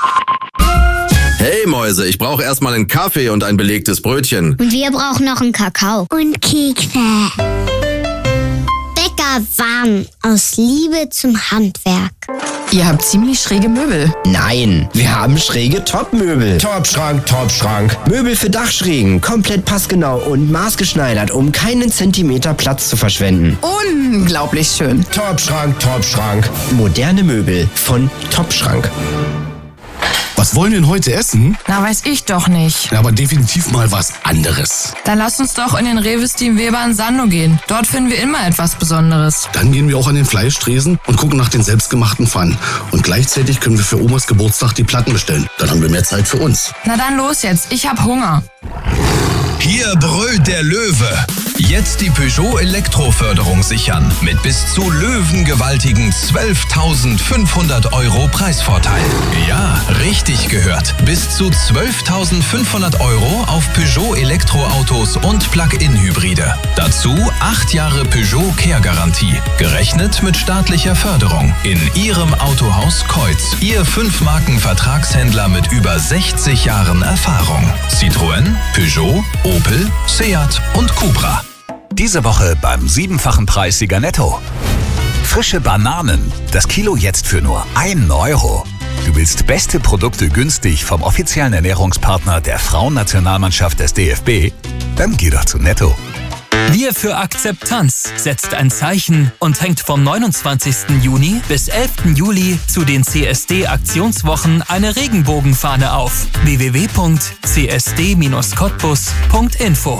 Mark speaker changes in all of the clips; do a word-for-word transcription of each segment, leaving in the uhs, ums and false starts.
Speaker 1: Hey Mäuse, ich brauche erstmal einen Kaffee und ein belegtes Brötchen.
Speaker 2: Und wir brauchen noch einen Kakao. Und Kekse. Bäcker Warn, aus Liebe zum Handwerk.
Speaker 3: Ihr habt ziemlich schräge Möbel.
Speaker 4: Nein, wir haben schräge Top-Möbel. Top-Schrank, Top-Schrank. Möbel für Dachschrägen, komplett passgenau und maßgeschneidert, um keinen Zentimeter Platz zu verschwenden.
Speaker 3: Unglaublich schön.
Speaker 4: Top-Schrank, Top-Schrank. Moderne Möbel von Top-Schrank.
Speaker 5: Was wollen wir denn heute essen?
Speaker 3: Na, weiß ich doch nicht.
Speaker 5: Ja, aber definitiv mal was anderes.
Speaker 3: Dann lasst uns doch in den Rewe Steam Weber in Sando gehen. Dort finden wir immer etwas Besonderes.
Speaker 5: Dann gehen wir auch an den Fleischtresen und gucken nach den selbstgemachten Pfannen. Und gleichzeitig können wir für Omas Geburtstag die Platten bestellen. Dann haben wir mehr Zeit für uns.
Speaker 3: Na dann los jetzt, ich hab Hunger.
Speaker 6: Hier brüllt der Löwe. Jetzt die Peugeot Elektroförderung sichern. Mit bis zu löwengewaltigen zwölftausendfünfhundert Euro Preisvorteil. Ja, richtig gehört. Bis zu zwölftausendfünfhundert Euro auf Peugeot Elektroautos und Plug-in-Hybride. Dazu acht Jahre Peugeot Care-Garantie. Gerechnet mit staatlicher Förderung. In Ihrem Autohaus Kreuz. Ihr Fünf-Marken-Vertragshändler mit über sechzig Jahren Erfahrung. Citroën, Peugeot, Opel, Seat und Cupra.
Speaker 7: Diese Woche beim siebenfachen Preissieger Netto. Frische Bananen. Das Kilo jetzt für nur einen Euro. Du willst beste Produkte günstig vom offiziellen Ernährungspartner der Frauennationalmannschaft des D F B? Dann geh doch zu Netto.
Speaker 8: Wir für Akzeptanz setzt ein Zeichen und hängt vom neunundzwanzigsten Juni bis elften Juli zu den C S D-Aktionswochen eine Regenbogenfahne auf. w w w punkt c s d dash cottbus punkt info.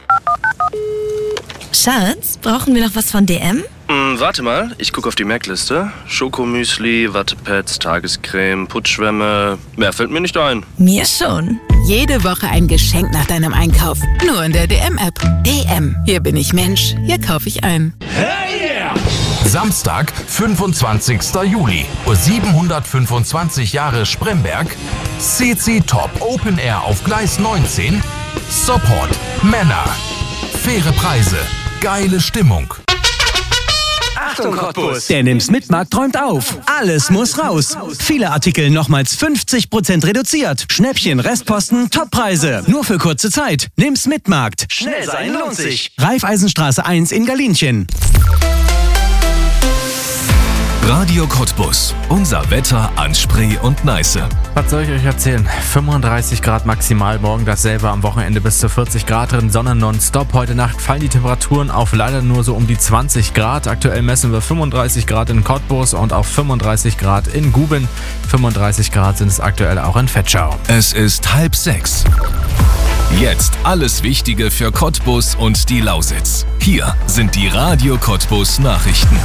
Speaker 9: Schatz, brauchen wir noch was von D M?
Speaker 10: Mm, warte mal, ich gucke auf die Merkliste. Schokomüsli, Wattepads, Tagescreme, Putzschwämme. Mehr fällt mir nicht ein.
Speaker 9: Mir schon.
Speaker 11: Jede Woche ein Geschenk nach deinem Einkauf. Nur in der D M-App. D M. Hier bin ich Mensch. Hier kaufe ich ein.
Speaker 12: Hey yeah! Samstag, fünfundzwanzigsten Juli. siebenhundertfünfundzwanzig Jahre Spremberg. C C Top Open Air auf Gleis neunzehn. Support Männer. Faire Preise. Geile Stimmung.
Speaker 13: Achtung Cottbus! Der Nimm's Mitmarkt träumt auf. Alles muss raus. Viele Artikel nochmals fünfzig Prozent reduziert. Schnäppchen, Restposten, Toppreise. Nur für kurze Zeit. Nimm's Mitmarkt. Schnell sein lohnt sich. Raiffeisenstraße eins in Galinchen.
Speaker 12: Radio Cottbus. Unser Wetter an Spree und Neiße.
Speaker 14: Was soll ich euch erzählen? fünfunddreißig Grad maximal, morgen dasselbe, am Wochenende bis zu vierzig Grad drin, Sonne nonstop. Heute Nacht fallen die Temperaturen auf leider nur so um die zwanzig Grad. Aktuell messen wir fünfunddreißig Grad in Cottbus und auch fünfunddreißig Grad in Guben. fünfunddreißig Grad sind es aktuell auch in Vetschau.
Speaker 12: Es ist halb sechs. Jetzt alles Wichtige für Cottbus und die Lausitz. Hier sind die Radio Cottbus Nachrichten.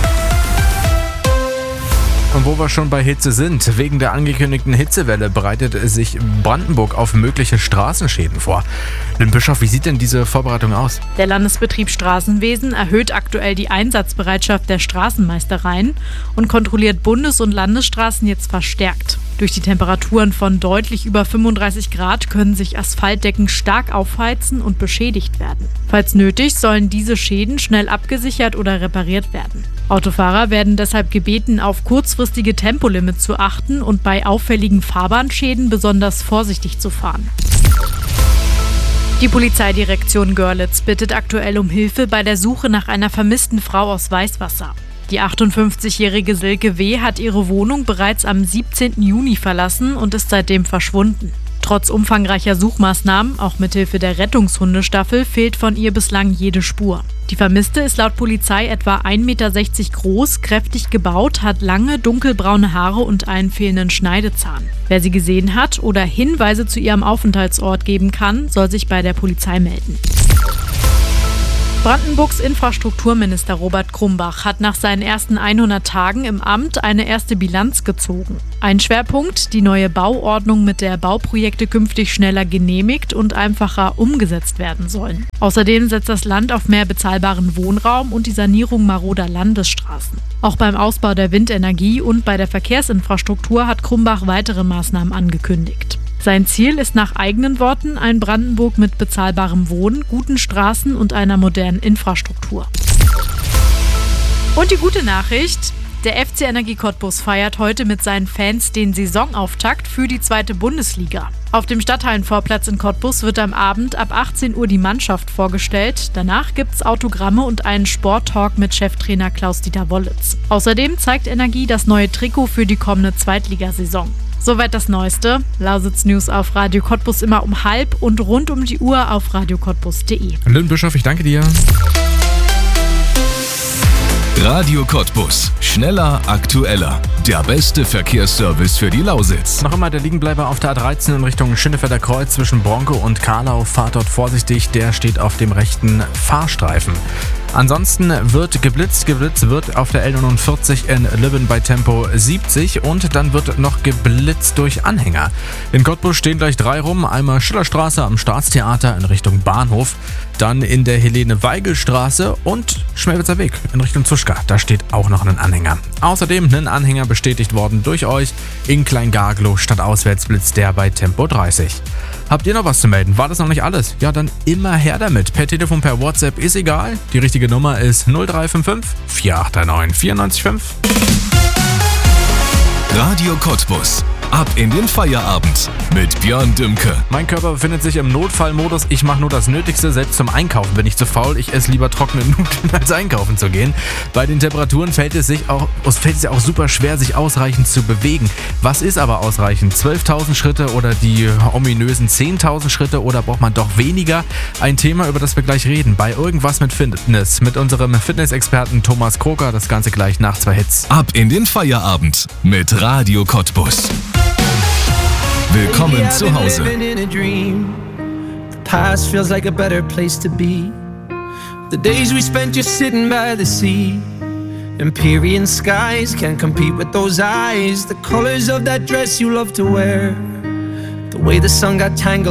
Speaker 14: Und wo wir schon bei Hitze sind, wegen der angekündigten Hitzewelle bereitet sich Brandenburg auf mögliche Straßenschäden vor. Lynn Bischof, wie sieht denn diese Vorbereitung aus?
Speaker 15: Der Landesbetrieb Straßenwesen erhöht aktuell die Einsatzbereitschaft der Straßenmeistereien und kontrolliert Bundes- und Landesstraßen jetzt verstärkt. Durch die Temperaturen von deutlich über fünfunddreißig Grad können sich Asphaltdecken stark aufheizen und beschädigt werden. Falls nötig, sollen diese Schäden schnell abgesichert oder repariert werden. Autofahrer werden deshalb gebeten, auf kurzfristige Tempolimits zu achten und bei auffälligen Fahrbahnschäden besonders vorsichtig zu fahren. Die Polizeidirektion Görlitz bittet aktuell um Hilfe bei der Suche nach einer vermissten Frau aus Weißwasser. Die achtundfünfzigjährige Silke W. hat ihre Wohnung bereits am siebzehnten Juni verlassen und ist seitdem verschwunden. Trotz umfangreicher Suchmaßnahmen, auch mithilfe der Rettungshundestaffel, fehlt von ihr bislang jede Spur. Die Vermisste ist laut Polizei etwa ein Meter sechzig groß, kräftig gebaut, hat lange dunkelbraune Haare und einen fehlenden Schneidezahn. Wer sie gesehen hat oder Hinweise zu ihrem Aufenthaltsort geben kann, soll sich bei der Polizei melden. Brandenburgs Infrastrukturminister Robert Krumbach hat nach seinen ersten hundert Tagen im Amt eine erste Bilanz gezogen. Ein Schwerpunkt: die neue Bauordnung, mit der Bauprojekte künftig schneller genehmigt und einfacher umgesetzt werden sollen. Außerdem setzt das Land auf mehr bezahlbaren Wohnraum und die Sanierung maroder Landesstraßen. Auch beim Ausbau der Windenergie und bei der Verkehrsinfrastruktur hat Krumbach weitere Maßnahmen angekündigt. Sein Ziel ist nach eigenen Worten ein Brandenburg mit bezahlbarem Wohnen, guten Straßen und einer modernen Infrastruktur. Und die gute Nachricht: Der F C Energie Cottbus feiert heute mit seinen Fans den Saisonauftakt für die zweite Bundesliga. Auf dem Stadthallenvorplatz in Cottbus wird am Abend ab achtzehn Uhr die Mannschaft vorgestellt. Danach gibt's Autogramme und einen Sporttalk mit Cheftrainer Klaus-Dieter Wollitz. Außerdem zeigt Energie das neue Trikot für die kommende Zweitligasaison. Soweit das Neueste. Lausitz News auf Radio Cottbus immer um halb und rund um die Uhr auf radio cottbus punkt de.
Speaker 14: Lynn Bischof, ich danke dir.
Speaker 12: Radio Cottbus. Schneller, aktueller. Der beste Verkehrsservice für die Lausitz.
Speaker 14: Noch immer der Liegenbleiber auf der A dreizehn in Richtung Schinnefelder Kreuz zwischen Bronco und Karlau. Fahrt dort vorsichtig, der steht auf dem rechten Fahrstreifen. Ansonsten wird geblitzt, geblitzt wird auf der L neunundvierzig in Lübben bei Tempo siebzig und dann wird noch geblitzt durch Anhänger. In Cottbus stehen gleich drei rum, einmal Schillerstraße am Staatstheater in Richtung Bahnhof, dann in der Helene-Weigel-Straße und Schmelwitzer Weg in Richtung Zuschka, da steht auch noch ein Anhänger. Außerdem ein Anhänger bestätigt worden durch euch in Kleingarglow stadtauswärtsblitzt der bei Tempo dreißig. Habt ihr noch was zu melden? War das noch nicht alles? Ja, dann immer her damit. Per Telefon, per WhatsApp ist egal. Die richtige Nummer ist null drei fünf fünf, vier acht neun, vier neun fünf.
Speaker 12: Radio Cottbus. Ab in den Feierabend mit Björn Dümke.
Speaker 14: Mein Körper befindet sich im Notfallmodus. Ich mache nur das Nötigste. Selbst zum Einkaufen bin ich zu faul. Ich esse lieber trockene Nudeln, als einkaufen zu gehen. Bei den Temperaturen fällt es sich auch, es fällt es ja auch super schwer, sich ausreichend zu bewegen. Was ist aber ausreichend? zwölftausend Schritte oder die ominösen zehntausend Schritte oder braucht man doch weniger? Ein Thema, über das wir gleich reden. Bei Irgendwas mit Fitness. Mit unserem Fitnessexperten Thomas Kroker. Das Ganze gleich nach zwei Hits.
Speaker 12: Ab in den Feierabend mit Radio Cottbus. Willkommen zu Hause.
Speaker 16: The past feels like a better place to be. The days we spent just sitting by the sea. Empyrean skies can't compete with those eyes. The colors of that dress you love to wear. The way the sun got tangled